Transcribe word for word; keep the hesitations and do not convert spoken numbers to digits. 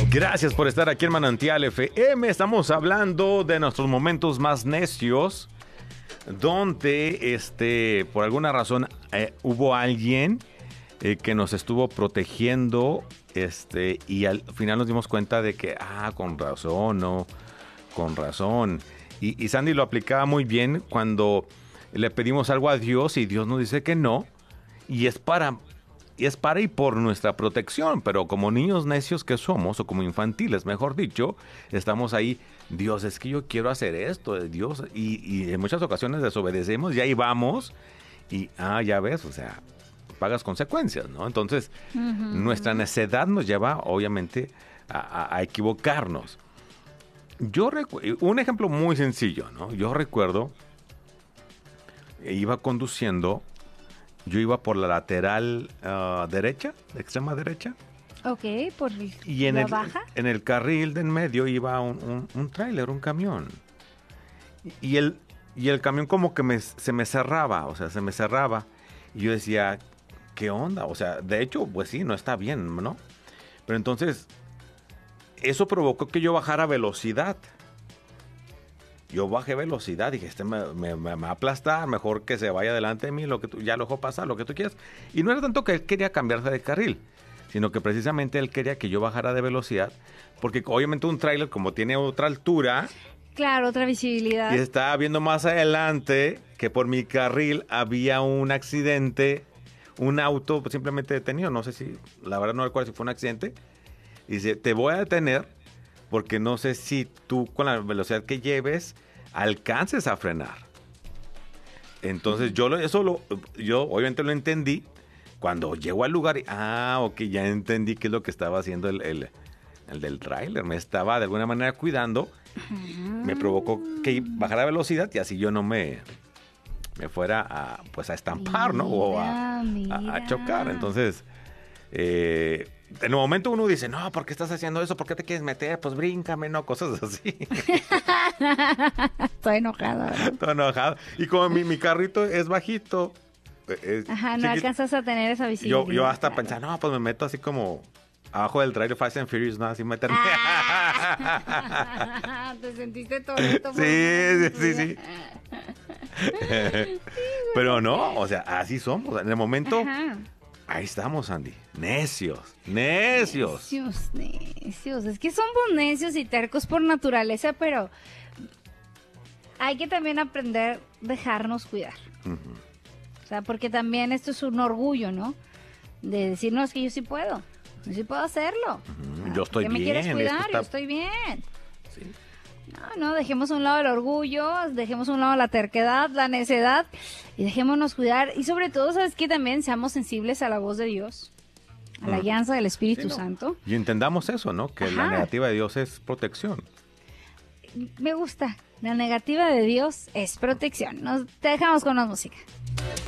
Gracias por estar aquí en Manantial F M. Estamos hablando de nuestros momentos más necios, donde este, por alguna razón eh, hubo alguien eh, que nos estuvo protegiendo este, y al final nos dimos cuenta de que, ah, con razón, no, con razón. Y, y Sandy lo aplicaba muy bien cuando le pedimos algo a Dios y Dios nos dice que no, y es para... Y es para y por nuestra protección, pero como niños necios que somos, o como infantiles, mejor dicho, estamos ahí, Dios, es que yo quiero hacer esto, Dios, y, y en muchas ocasiones desobedecemos, y ahí vamos, y, ah, ya ves, o sea, pagas consecuencias, ¿no? Entonces, uh-huh. nuestra necedad nos lleva, obviamente, a, a, a equivocarnos. Yo recu- un ejemplo muy sencillo, ¿no? Yo recuerdo, iba conduciendo, yo iba por la lateral uh, derecha, extrema derecha. Ok, por el, y en la el, baja. En el carril de en medio iba un, un, un tráiler, un camión. Y el, y el camión como que me, se me cerraba, o sea, se me cerraba. Y yo decía, ¿qué onda? O sea, de hecho, pues sí, no está bien, ¿no? Pero entonces, eso provocó que yo bajara velocidad. Yo bajé velocidad, dije, este me, me, me va a aplastar, mejor que se vaya delante de mí, lo que tú, ya lo dejó pasar, lo que tú quieras. Y no era tanto que él quería cambiarse de carril, sino que precisamente él quería que yo bajara de velocidad, porque obviamente un tráiler, como tiene otra altura... Claro, otra visibilidad. Y estaba viendo más adelante que por mi carril había un accidente, un auto simplemente detenido, no sé si, la verdad no recuerdo si fue un accidente, y dice, te voy a detener, porque no sé si tú con la velocidad que lleves alcances a frenar. Entonces yo lo, eso lo, yo obviamente lo entendí cuando llego al lugar y, ah, ok, ya entendí qué es lo que estaba haciendo el, el, el del tráiler. Me estaba de alguna manera cuidando, uh-huh. me provocó que bajara velocidad y así yo no me, me fuera a, pues a estampar, mira, ¿no? O a, a, a chocar. Entonces, eh, en el momento uno dice, no, ¿por qué estás haciendo eso? ¿Por qué te quieres meter? Pues bríncame, ¿no? Cosas así. Estoy enojado. Estoy enojado. Y como mi, mi carrito es bajito. Es Ajá, no chiquito, alcanzas a tener esa visibilidad. Yo, yo hasta claro. pensaba, no, pues me meto así como abajo del trailer Fast and Furious, ¿no? Así meterme. Ah, te sentiste todo esto. Sí, sí, sí, sí. Pero no, o sea, así somos. En el momento... Ajá. Ahí estamos, Andy. Necios, necios. Necios, necios. Es que somos necios y tercos por naturaleza, pero hay que también aprender a dejarnos cuidar. Uh-huh. O sea, porque también esto es un orgullo, ¿no? De decir, no, es que yo sí puedo. Yo sí puedo hacerlo. Uh-huh. Yo estoy bien. ¿Qué me quieres cuidar? Está... Yo estoy bien. Sí. No, no, dejemos a un lado el orgullo, dejemos a un lado la terquedad, la necedad y dejémonos cuidar. Y sobre todo, ¿sabes qué? También seamos sensibles a la voz de Dios, a la mm. guianza del Espíritu sí, no. Santo. Y entendamos eso, ¿no? Que Ajá. la negativa de Dios es protección. Me gusta. La negativa de Dios es protección. Nos te dejamos con más música.